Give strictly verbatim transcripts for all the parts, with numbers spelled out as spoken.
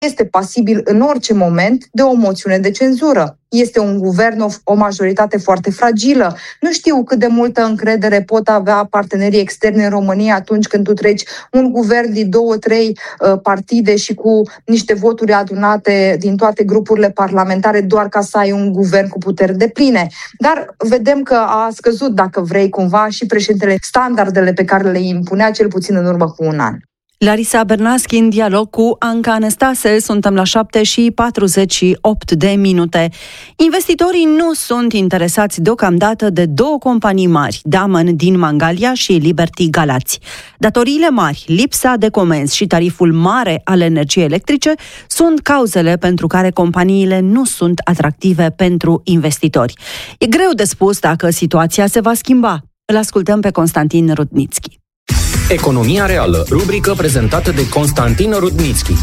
este pasibil în orice moment de o moțiune de cenzură. Este un guvern, o, o majoritate foarte fragilă. Nu știu cât de multă încredere pot avea partenerii externi în România atunci când tu treci un guvern din două, trei uh, partide și cu niște voturi adunate din toate grupurile parlamentare doar ca să ai un guvern cu puteri depline. Dar vedem că a scăzut, dacă vrei, cumva și președintele standardele pe care le impunea cel puțin în urmă cu un an. Larisa Bernaschi în dialog cu Anca Anastase. Suntem la șapte și patruzeci și opt de minute. Investitorii nu sunt interesați deocamdată de două companii mari, Damen din Mangalia și Liberty Galați. Datoriile mari, lipsa de comenzi și tariful mare al energiei electrice sunt cauzele pentru care companiile nu sunt atractive pentru investitori. E greu de spus dacă situația se va schimba. Îl ascultăm pe Constantin Rudnitski. Economia reală, rubrică prezentată de Constantin Rudnitski.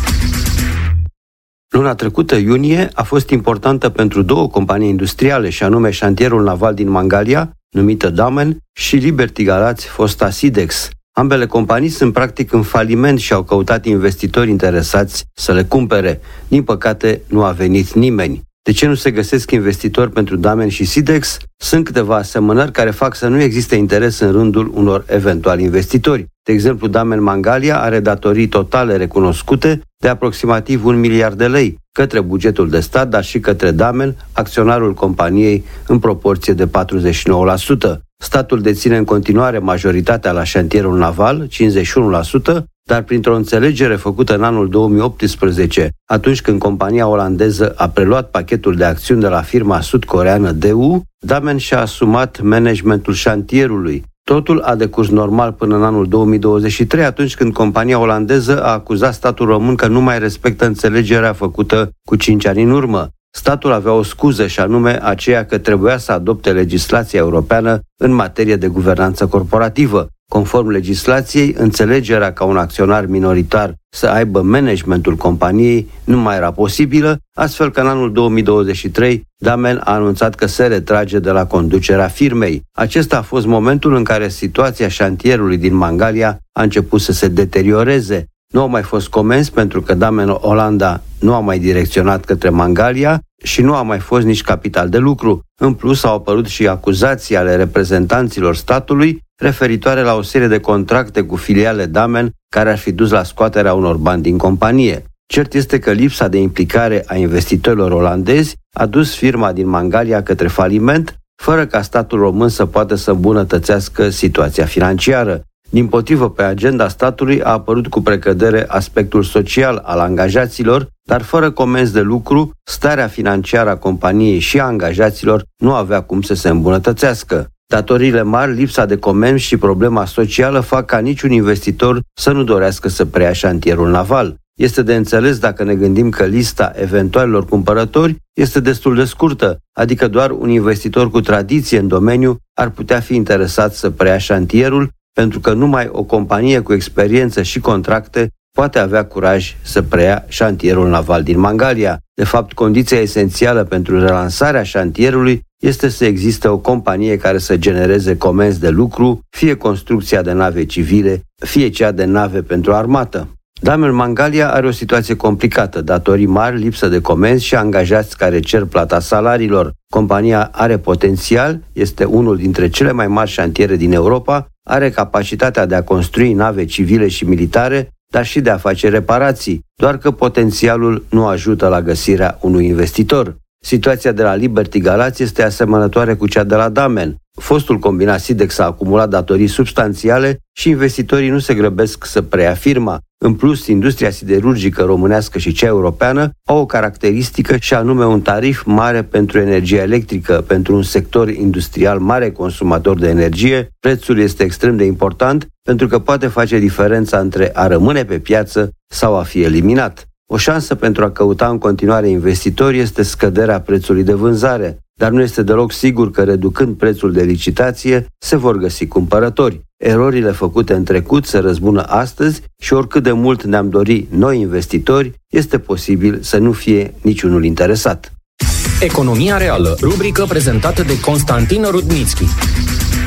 Luna trecută, iunie, a fost importantă pentru două companii industriale, și anume șantierul naval din Mangalia, numită Damen, și Liberty Galați, fosta Sidex. Ambele companii sunt practic în faliment și au căutat investitori interesați să le cumpere. Din păcate, nu a venit nimeni. De ce nu se găsesc investitori pentru Damen și Sidex? Sunt câteva asemănări care fac să nu existe interes în rândul unor eventuali investitori. De exemplu, Damen Mangalia are datorii totale recunoscute de aproximativ un miliard de lei către bugetul de stat, dar și către Damen, acționarul companiei, în proporție de patruzeci și nouă la sută. Statul deține în continuare majoritatea la șantierul naval, cincizeci și unu la sută, dar printr-o înțelegere făcută în anul două mii optsprezece, atunci când compania olandeză a preluat pachetul de acțiuni de la firma sud-coreană D U, Damen și-a asumat managementul șantierului. Totul a decurs normal până în anul două mii douăzeci și trei, atunci când compania olandeză a acuzat statul român că nu mai respectă înțelegerea făcută cu cinci ani în urmă. Statul avea o scuză, și anume aceea că trebuia să adopte legislația europeană în materie de guvernanță corporativă. Conform legislației, înțelegerea ca un acționar minoritar să aibă managementul companiei nu mai era posibilă, astfel că în anul două mii douăzeci și trei Damen a anunțat că se retrage de la conducerea firmei. Acesta a fost momentul în care situația șantierului din Mangalia a început să se deterioreze. Nu au mai fost comenzi pentru că Damen Olanda nu a mai direcționat către Mangalia și nu a mai fost nici capital de lucru. În plus, au apărut și acuzații ale reprezentanților statului referitoare la o serie de contracte cu filiale Damen care ar fi dus la scoaterea unor bani din companie. Cert este că lipsa de implicare a investitorilor olandezi a dus firma din Mangalia către faliment, fără ca statul român să poată să îmbunătățească situația financiară. Dimpotrivă, pe agenda statului a apărut cu precădere aspectul social al angajaților, dar fără comenzi de lucru, starea financiară a companiei și a angajaților nu avea cum să se îmbunătățească. Datoriile mari, lipsa de comenzi și problema socială fac ca niciun investitor să nu dorească să preia șantierul naval. Este de înțeles dacă ne gândim că lista eventualilor cumpărători este destul de scurtă, adică doar un investitor cu tradiție în domeniu ar putea fi interesat să preia șantierul, pentru că numai o companie cu experiență și contracte poate avea curaj să preia șantierul naval din Mangalia. De fapt, condiția esențială pentru relansarea șantierului este să existe o companie care să genereze comenzi de lucru, fie construcția de nave civile, fie cea de nave pentru armată. Damen Mangalia are o situație complicată, datorii mari, lipsă de comenzi și angajați care cer plata salariilor. Compania are potențial, este unul dintre cele mai mari șantiere din Europa, are capacitatea de a construi nave civile și militare, dar și de a face reparații, doar că potențialul nu ajută la găsirea unui investitor. Situația de la Liberty Galați este asemănătoare cu cea de la Damen. Fostul combinat Sidex a acumulat datorii substanțiale și investitorii nu se grăbesc să preia firma. În plus, industria siderurgică românească și cea europeană au o caracteristică și anume un tarif mare pentru energia electrică. Pentru un sector industrial mare consumator de energie, prețul este extrem de important pentru că poate face diferența între a rămâne pe piață sau a fi eliminat. O șansă pentru a căuta în continuare investitori este scăderea prețului de vânzare, dar nu este deloc sigur că reducând prețul de licitație se vor găsi cumpărători. Erorile făcute în trecut se răzbună astăzi și oricât de mult ne-am dori noi investitori, este posibil să nu fie niciunul interesat. Economia reală, rubrică prezentată de Constantin Rudnitski.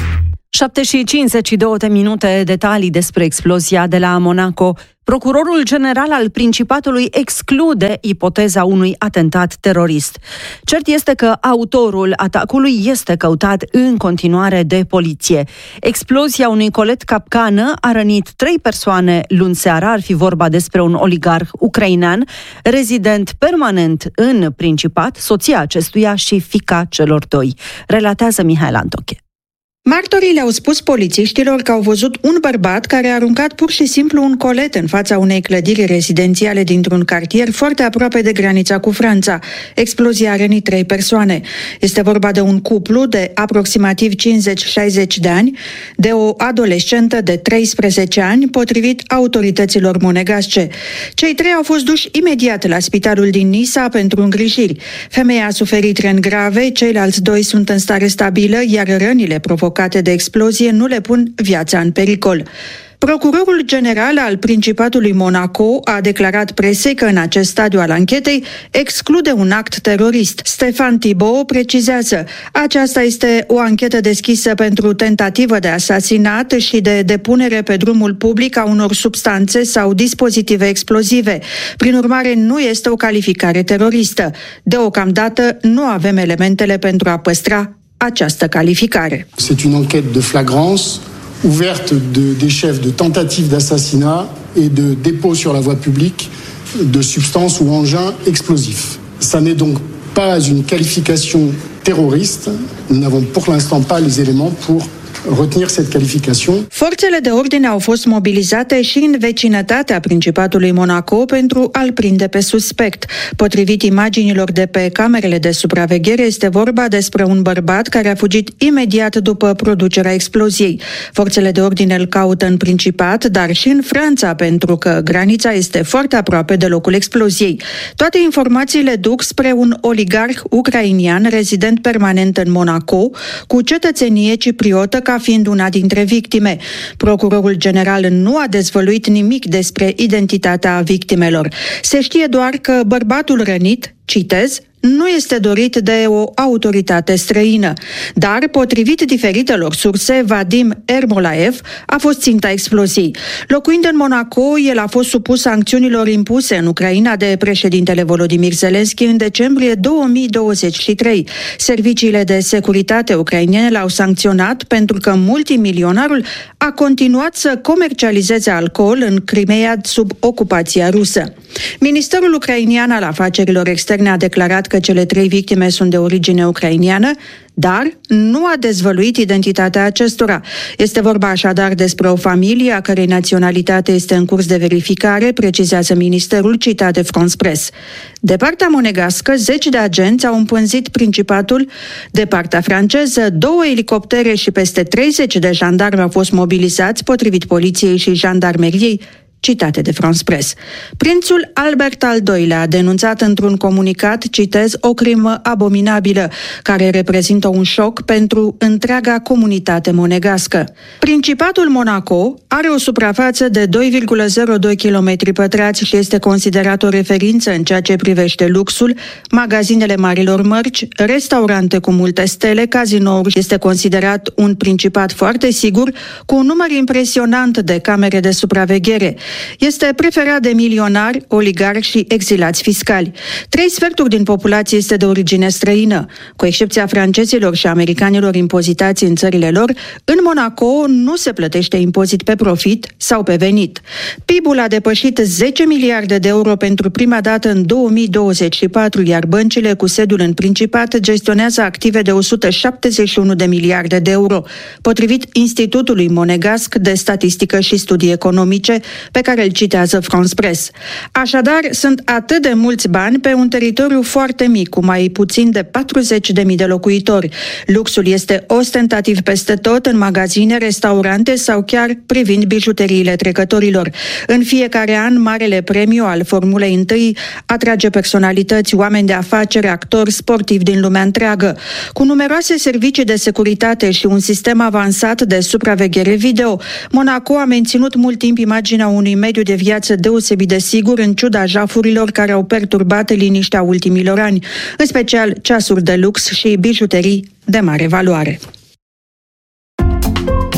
șapte și cincizeci și două de minute, detalii despre explozia de la Monaco. Procurorul general al Principatului exclude ipoteza unui atentat terorist. Cert este că autorul atacului este căutat în continuare de poliție. Explozia unui colet capcană a rănit trei persoane luni seara. Ar fi vorba despre un oligarh ucrainean, rezident permanent în Principat, soția acestuia și fiica celor doi. Relatează Mihaela Antoche. Martorii le-au spus polițiștilor că au văzut un bărbat care a aruncat pur și simplu un colet în fața unei clădiri rezidențiale dintr-un cartier foarte aproape de granița cu Franța. Explozia a rănit trei persoane. Este vorba de un cuplu de aproximativ cincizeci șaizeci de ani, de o adolescentă de treisprezece ani, potrivit autorităților monegasce. Cei trei au fost duși imediat la spitalul din Nisa pentru îngrijiri. Femeia a suferit răni grave, ceilalți doi sunt în stare stabilă, iar rănile provocate de explozie nu le pun viața în pericol. Procurorul general al Principatului Monaco a declarat presei că în acest stadiu al anchetei exclude un act terorist. Stéphane Thibault precizează: aceasta este o anchetă deschisă pentru tentativă de asasinat și de depunere pe drumul public a unor substanțe sau dispozitive explozive. Prin urmare, nu este o calificare teroristă. Deocamdată nu avem elementele pentru a păstra această calificare. C'est une enquête de flagrance ouverte de, des chefs de tentative d'assassinat et de dépôt sur la voie publique de substances ou engins explosifs. Ça n'est donc pas une qualification terroriste. Nous n'avons pour l'instant pas les éléments pour retenir cette qualification. Forțele de ordine au fost mobilizate și în vecinătatea Principatului Monaco pentru a-l prinde pe suspect. Potrivit imaginilor de pe camerele de supraveghere, este vorba despre un bărbat care a fugit imediat după producerea exploziei. Forțele de ordine îl caută în Principat, dar și în Franța, pentru că granița este foarte aproape de locul exploziei. Toate informațiile duc spre un oligarh ucrainian rezident permanent în Monaco, cu cetățenie cipriotă ca fiind una dintre victime. Procurorul general nu a dezvăluit nimic despre identitatea victimelor. Se știe doar că bărbatul rănit, citez, nu este dorit de o autoritate străină, dar, potrivit diferitelor surse, Vadim Ermolaev a fost ținta exploziei. Locuind în Monaco, el a fost supus sancțiunilor impuse în Ucraina de președintele Volodymyr Zelensky în decembrie două mii douăzeci și trei. Serviciile de securitate ucrainene l-au sancționat pentru că multimilionarul a continuat să comercializeze alcool în Crimea sub ocupația rusă. Ministerul ucrainian al afacerilor externe a declarat că cele trei victime sunt de origine ucrainiană, dar nu a dezvăluit identitatea acestora. Este vorba așadar despre o familie a cărei naționalitate este în curs de verificare, precizează ministerul citat de France Press. De partea monegască, zeci de agenți au împânzit Principatul. De partea franceză, două elicoptere și peste treizeci de jandarmi au fost mobilizați, potrivit poliției și jandarmeriei, citate de France Press. Prințul Albert al doilea a denunțat într-un comunicat, citez, o crimă abominabilă, care reprezintă un șoc pentru întreaga comunitate monegască. Principatul Monaco are o suprafață de doi virgulă zero doi kilometri pătrați și este considerat o referință în ceea ce privește luxul, magazinele marilor mărci, restaurante cu multe stele, cazinouri. Este considerat un principat foarte sigur, cu un număr impresionant de camere de supraveghere. Este preferat de milionari, oligarhi și exilați fiscali. Trei sferturi din populație este de origine străină. Cu excepția francezilor și americanilor impozitați în țările lor, în Monaco nu se plătește impozit pe profit sau pe venit. P I B-ul a depășit zece miliarde de euro pentru prima dată în două mii douăzeci și patru, iar băncile cu sediul în Principat gestionează active de o sută șaptezeci și unu de miliarde de euro, potrivit Institutului Monegasc de Statistică și Studii Economice, pe care îl citează France Press. Așadar, sunt atât de mulți bani pe un teritoriu foarte mic, cu mai puțin de patruzeci de mii de locuitori. Luxul este ostentativ peste tot, în magazine, restaurante sau chiar privind bijuteriile trecătorilor. În fiecare an, marele premiu al Formulei unu atrage personalități, oameni de afaceri, actori, sportivi din lumea întreagă. Cu numeroase servicii de securitate și un sistem avansat de supraveghere video, Monaco a menținut mult timp imaginea unui mediu de viață deosebit de sigur, în ciuda jafurilor care au perturbat liniștea ultimilor ani, în special ceasuri de lux și bijuterii de mare valoare.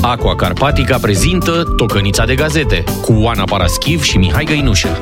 Aqua Carpatica prezintă Tocănița de gazete cu Oana Paraschiv și Mihai Găinușă.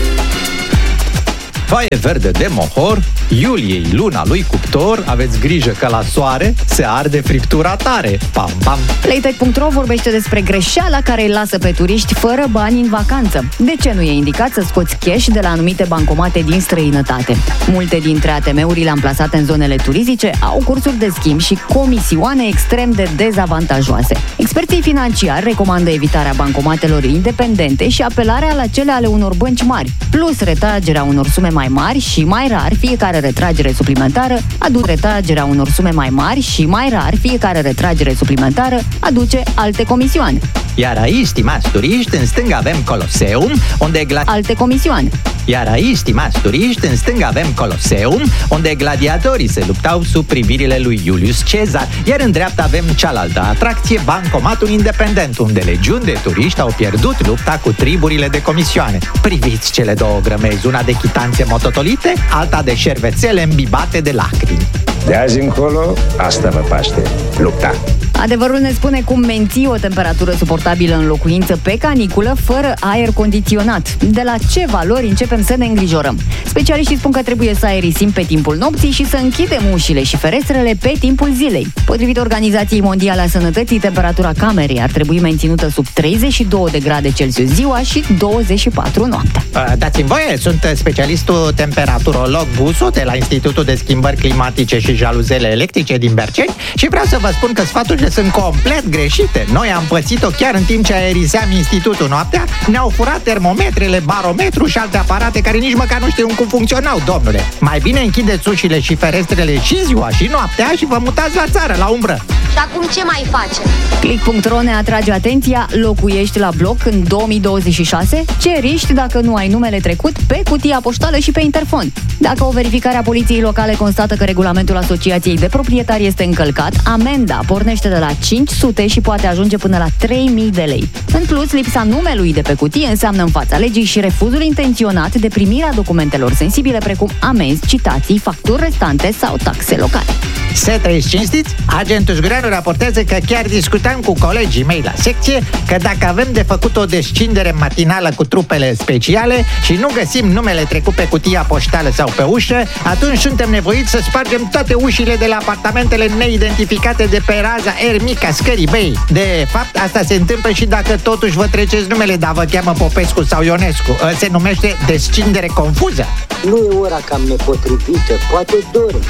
Foaie verde de mohor, iulie luna lui cuptor, aveți grijă că la soare se arde friptura tare. Pam, pam! Playtech punct ro vorbește despre greșeala care îi lasă pe turiști fără bani în vacanță. De ce nu e indicat să scoți cash de la anumite bancomate din străinătate? Multe dintre A T M-urile amplasate în zonele turistice au cursuri de schimb și comisioane extrem de dezavantajoase. Experții financiari recomandă evitarea bancomatelor independente și apelarea la cele ale unor bănci mari, plus retragerea unor sume mai mari și mai rar fiecare retragere suplimentară aduce retragerea unor sume mai mari și mai rar fiecare retragere suplimentară aduce alte comisioane. Iar aici, stimați turiști, în stânga avem Coloseum, unde gla... Alte comisioane. Iar aici, stimați turiști, în stânga avem Coloseum, unde gladiatorii se luptau sub privirile lui Iulius Cezar, iar în dreapta avem cealaltă atracție, bancomatul independent, unde legiuni de turiști au pierdut lupta cu triburile de comisioane. Priviți cele două grămezi, una de chitanțe mototolite, alta de șervețele îmbibate de lacrimi. De azi încolo, asta vă paște, lupta. Adevărul ne spune cum menții o temperatură suportabilă în locuință pe caniculă fără aer condiționat. De la ce valori începem să ne îngrijorăm? Specialiștii spun că trebuie să aerisim pe timpul nopții și să închidem ușile și ferestrele pe timpul zilei. Potrivit Organizației Mondiale a Sănătății, temperatura camerei ar trebui menținută sub treizeci și doi de grade Celsius ziua și douăzeci și patru noaptea. Dați-mi voie, sunt specialistul temperaturolog Busu de la Institutul de Schimbări Climatice și Jaluzele Electrice din Berceni și vreau să vă spun că sfaturile sunt complet greșite. Noi am pățit-o chiar în timp ce aeriseam institutul noaptea. Ne-au furat termometrele, barometru și alte aparate care nici măcar nu știu cum funcționau, domnule. Mai bine închideți ușile și ferestrele și ziua și noaptea și vă mutați la țară, la umbră. Și acum ce mai facem? Click punct ro ne atrage atenția. Locuiești la bloc în două mii douăzeci și șase? Ce riști dacă nu ai numele trecut pe cutia poștală și pe interfon? Dacă o verificare a poliției locale constată că regulamentul asociației de proprietari este încălcat, amenda pornește de la cinci sute și poate ajunge până la trei mii de lei. În plus, lipsa numelui de pe cutie înseamnă în fața legii și refuzul intenționat de primirea documentelor sensibile precum amenzi, citații, facturi restante sau taxe locale. Se trăiți cinstiți? Agentul Jgureanu raportează că chiar discutam cu colegii mei la secție că dacă avem de făcut o descindere matinală cu trupele speciale și nu găsim numele trecut pe cutia poștală sau pe ușă, atunci suntem nevoiți să spargem toate ușile de la apartamentele neidentificate de pe raza R mica scării Bei. De fapt, asta se întâmplă și dacă totuși vă treceți numele, dar vă cheamă Popescu sau Ionescu. Se numește descindere confuză. Nu e ora cam nepotrivită, poate dorm.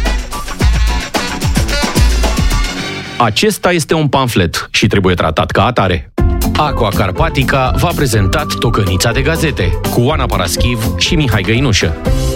Acesta este un pamflet și trebuie tratat ca atare. Aqua Carpatica v-a prezentat Tocănița de gazete cu Oana Paraschiv și Mihai Găinușă.